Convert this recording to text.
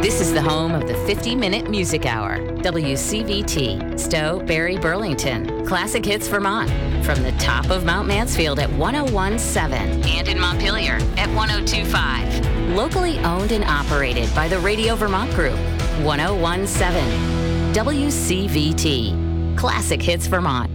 This is the home of the 50-minute music hour. WCVT, Stowe, Barry, Burlington. Classic Hits Vermont. From the top of Mount Mansfield at 101.7 and in Montpelier at 102.5. Locally owned and operated by the Radio Vermont Group. 101.7. WCVT. Classic Hits Vermont.